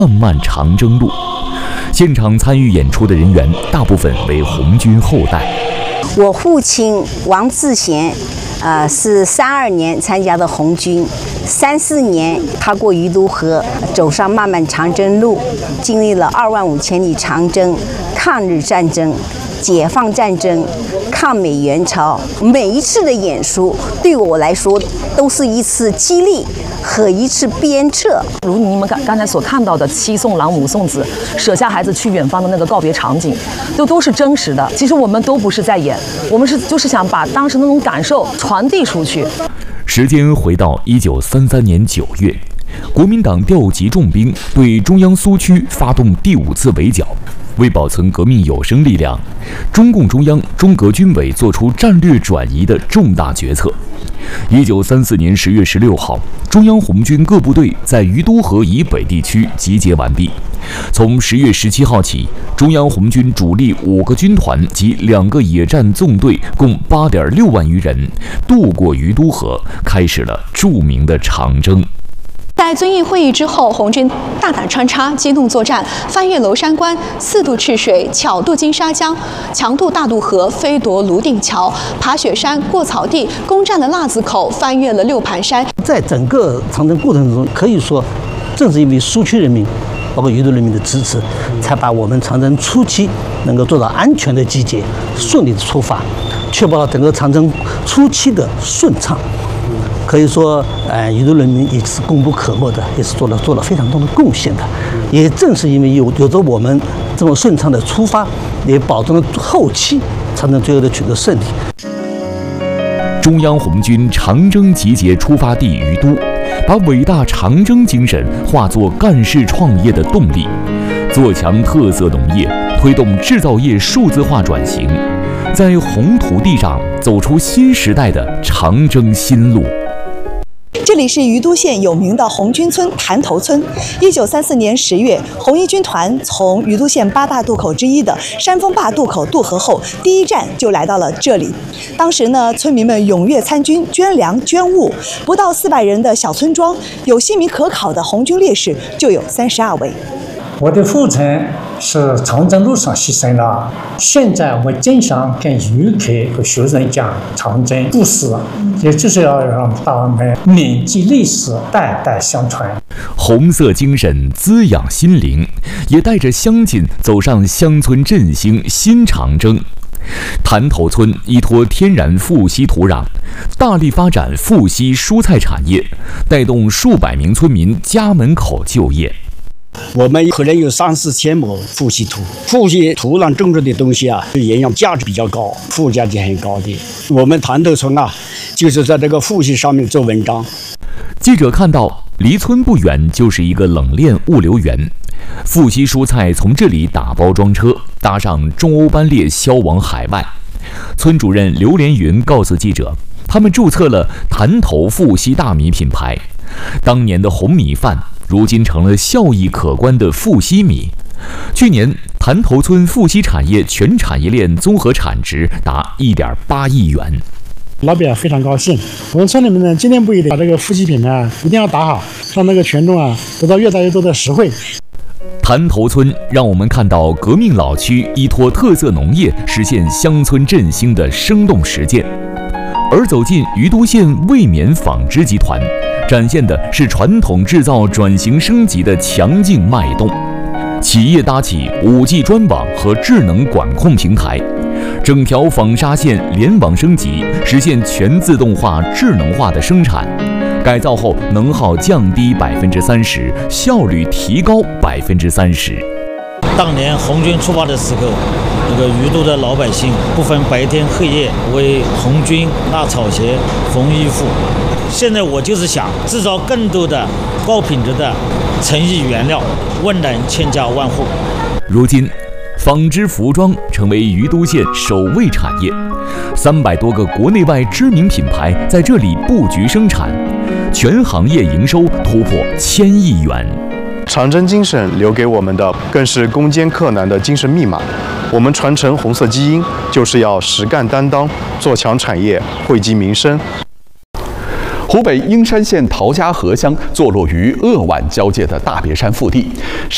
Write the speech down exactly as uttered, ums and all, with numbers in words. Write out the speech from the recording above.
漫漫长征路。现场参与演出的人员大部分为红军后代。 我父亲王志贤，呃，是三二年参加的红军，三四年踏过鱼都河，走上漫漫长征路，经历了二万五千里长征、抗日战争、解放战争、抗美援朝。每一次的演出对我来说都是一次激励和一次鞭策。 如你们刚刚才所看到的妻送郎母送子，舍下孩子去远方的那个告别场景，就都是真实的。其实我们都不是在演，我们是就是想把当时那种感受传递出去。 时间回到一九三三年九月，国民党调集重兵对中央苏区发动第五次围剿。为保存革命有生力量，中共中央、中革军委作出战略转移的重大决策。一九三四年十月十六号，中央红军各部队在鱼都河以北地区集结完毕。从十月十七号起，中央红军主力五个军团及两个野战纵队，共八点六万余人，渡过鱼都河，开始了著名的长征。 在遵义会议之后，红军大胆穿插，机动作战，翻越娄山关，四渡赤水，巧渡金沙江，强渡大渡河，飞夺泸定桥，爬雪山，过草地，攻占了腊子口，翻越了六盘山。 在整个长征过程中，可以说，正是因为苏区人民，包括鱼都人民的支持，才把我们长征初期能够做到安全的集结，顺利的出发，确保了整个长征初期的顺畅。可以说，呃，鱼都人民也是功不可没的，也是做了做了非常多的贡献的。也正是因为有有着我们这么顺畅的出发，也保证了后期长征最后的取得胜利。 中央红军长征集结出发地鱼都，把伟大长征精神化作干事创业的动力，做强特色农业，推动制造业数字化转型，在红土地上走出新时代的长征新路。 这里是鱼都县有名的红军村潭头村。一九三四年十月，红一军团从鱼都县八大渡口之一的山峰坝渡口渡河后，第一站就来到了这里。当时呢，村民们踊跃参军，捐粮捐物，不到四百人的小村庄，有姓名可考的红军烈士就有三十二位。 我的父亲是长征路上牺牲的。现在我经常跟游客和学生讲长征故事，也就是要让他们铭记历史，代代相传。 红色精神滋养心灵，也带着乡亲走上乡村振兴新长征。潭头村依托天然富硒土壤，大力发展富硒蔬菜产业，带动数百名村民家门口就业。 我们可能有三四千亩富硒土，富硒土壤种植的东西啊，营养价值比较高，附加值很高的。我们潭头村啊，就是在这个富硒上面做文章。 记者看到，离村不远就是一个冷链物流园，富硒蔬菜从这里打包装车，搭上中欧班列销往海外。村主任刘连云告诉记者，他们注册了潭头富硒大米品牌，当年的红米饭如今成了效益可观的富硒米。去年，潭头村富硒产业全产业链综合产值达 一点八亿元。 老板非常高兴，我们村里面呢，今天不一定把这个富硒品牌一定要打好，让那个群众啊得到越来越多的实惠。 潭头村让我们看到革命老区依托特色农业实现乡村振兴的生动实践，而走进鱼都县卫冕纺织集团，展现的是传统制造转型升级的强劲脉动。企业搭起 五 G 专网和智能管控平台，整条纺纱线联网升级，实现全自动化、智能化的生产。改造后能耗降低百分之三十，效率提高百分之三十。 当年红军出发的时候，这个鱼都的老百姓不分白天黑夜为红军拉草鞋、缝衣服。现在我就是想制造更多的高品质的成衣原料，温暖千家万户。 如今，纺织服装成为鱼都县首位产业，三百多个国内外知名品牌在这里布局生产，全行业营收突破千亿元。 长征精神留给我们的更是攻坚克难的精神密码。我们传承红色基因，就是要实干担当，做强产业，惠及民生。 湖北英山县陶家河乡坐落于鄂皖交界的大别山腹地。